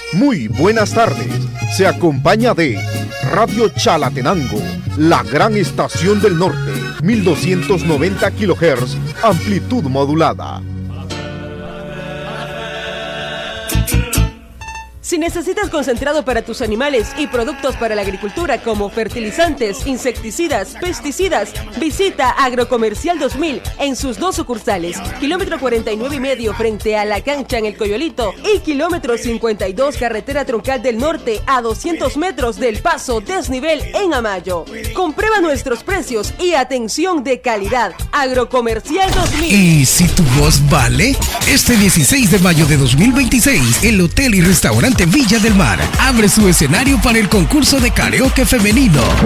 Muy buenas tardes. Se acompaña de Radio Chalatenango, la gran estación del norte, 1290 kHz, amplitud modulada. Si necesitas concentrado para tus animales y productos para la agricultura como fertilizantes, insecticidas, pesticidas, visita Agrocomercial 2000 en sus 2 sucursales, kilómetro 49,5 frente a la cancha en El Coyolito y kilómetro 52 carretera troncal del norte a 200 metros del paso desnivel en Amayo. Comprueba nuestros precios y atención de calidad. Agrocomercial 2000. ¿Y si tu voz vale? Este 16 de mayo de 2026, el Hotel y Restaurante Villa del Mar abre su escenario para el concurso de karaoke femenino.